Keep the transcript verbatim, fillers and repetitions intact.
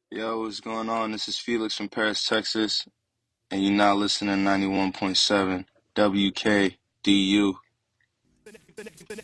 Yo, what's going on? This is Felix from Paris, Texas, and you're now listening to ninety-one point seven W K D U.